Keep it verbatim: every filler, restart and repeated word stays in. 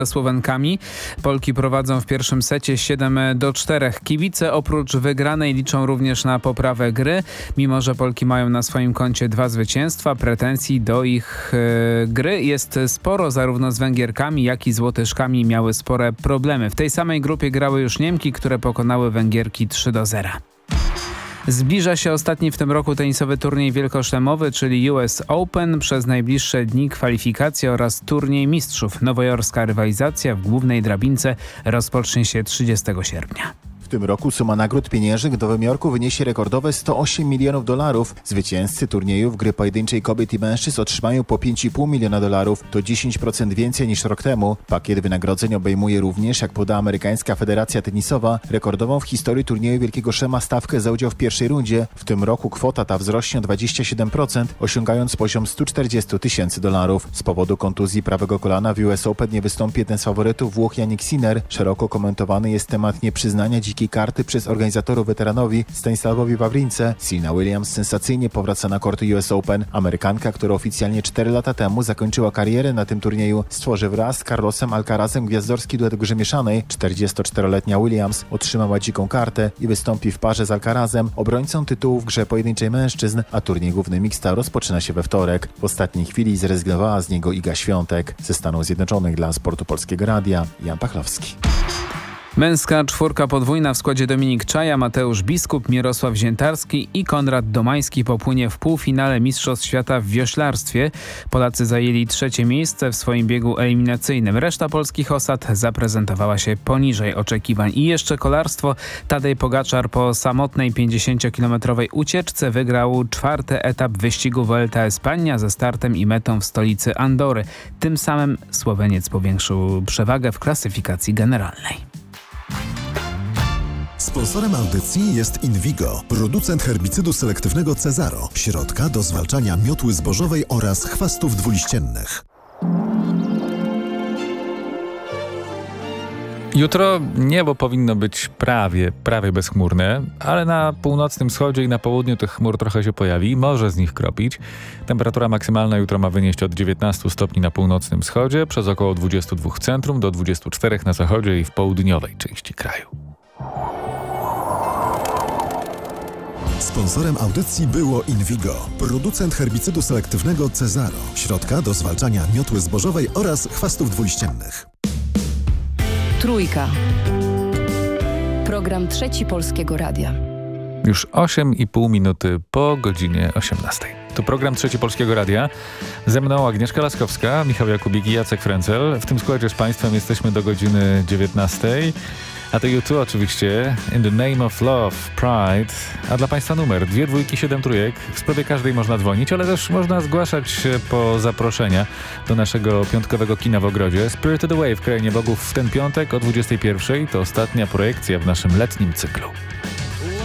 Słowenkami. Polki prowadzą w pierwszym secie siedem do czterech. Kibice oprócz wygranej liczą również na poprawę gry. Mimo że Polki mają na swoim koncie dwa zwycięstwa, pretensji do ich e, gry jest sporo. Zarówno z Węgierkami, jak i z Łotyszkami miały spore problemy. W tej samej grupie grały już Niemki, które pokonały Węgierki trzy do zera. Zbliża się ostatni w tym roku tenisowy turniej wielkoszlemowy, czyli U S Open. Przez najbliższe dni kwalifikacje oraz turniej mistrzów. Nowojorska rywalizacja w głównej drabince rozpocznie się trzydziestego sierpnia. W tym roku suma nagród pieniężnych w Nowym Jorku wyniesie rekordowe sto osiem milionów dolarów. Zwycięzcy turniejów gry pojedynczej kobiet i mężczyzn otrzymają po pięć i pół miliona dolarów. To dziesięć procent więcej niż rok temu. Pakiet wynagrodzeń obejmuje również, jak podała amerykańska federacja tenisowa, rekordową w historii turnieju Wielkiego Szlema stawkę za udział w pierwszej rundzie. W tym roku kwota ta wzrośnie o dwadzieścia siedem procent, osiągając poziom sto czterdzieści tysięcy dolarów. Z powodu kontuzji prawego kolana w U S Open nie wystąpi jeden z faworytów, Włoch Jannik Sinner. Szeroko komentowany jest temat nieprzyznania dzikiej karty przez organizatorów weteranowi Stanisławowi Wawrince. Serena Williams sensacyjnie powraca na korty U S Open. Amerykanka, która oficjalnie cztery lata temu zakończyła karierę na tym turnieju, stworzy wraz z Carlosem Alcarazem gwiazdorski duet w grze mieszanej. czterdziestoczteroletnia Williams otrzymała dziką kartę i wystąpi w parze z Alcarazem, obrońcą tytułu w grze pojedynczej mężczyzn, a turniej główny mixta rozpoczyna się we wtorek. W ostatniej chwili zrezygnowała z niego Iga Świątek. Ze Stanów Zjednoczonych dla Sportu Polskiego Radia Jan Pachlowski. Męska czwórka podwójna w składzie Dominik Czaja, Mateusz Biskup, Mirosław Ziętarski i Konrad Domański popłynie w półfinale Mistrzostw Świata w wioślarstwie. Polacy zajęli trzecie miejsce w swoim biegu eliminacyjnym. Reszta polskich osad zaprezentowała się poniżej oczekiwań. I jeszcze kolarstwo. Tadej Pogaczar po samotnej pięćdziesięciokilometrowej ucieczce wygrał czwarty etap wyścigu Vuelta España ze startem i metą w stolicy Andory. Tym samym Słoweniec powiększył przewagę w klasyfikacji generalnej. Sponsorem audycji jest Invigo, producent herbicydu selektywnego Cezaro, środka do zwalczania miotły zbożowej oraz chwastów dwuliściennych. Jutro niebo powinno być prawie, prawie bezchmurne, ale na północnym wschodzie i na południu tych chmur trochę się pojawi, może z nich kropić. Temperatura maksymalna jutro ma wynieść od dziewiętnastu stopni na północnym wschodzie, przez około dwudziestu dwóch w centrum, do dwudziestu czterech na zachodzie i w południowej części kraju. Sponsorem audycji było Invigo, producent herbicydu selektywnego Cezaro, środka do zwalczania miotły zbożowej oraz chwastów dwuliściennych. Trójka. Program Trzeci Polskiego Radia. Już osiem i pół minuty po godzinie osiemnastej. To program Trzeci Polskiego Radia. Ze mną Agnieszka Laskowska, Michał Jakubik i Jacek Frencel. W tym składzie z Państwem jesteśmy do godziny dziewiętnastej. A to YouTube oczywiście In the Name of Love, Pride. A dla Państwa numer dwie dwójki, siedem trójek. W sprawie każdej można dzwonić, ale też można zgłaszać się po zaproszenia do naszego piątkowego kina w Ogrodzie. Spirited Away w Krainie Bogów w ten piątek o dwudziestej pierwszej. To ostatnia projekcja w naszym letnim cyklu.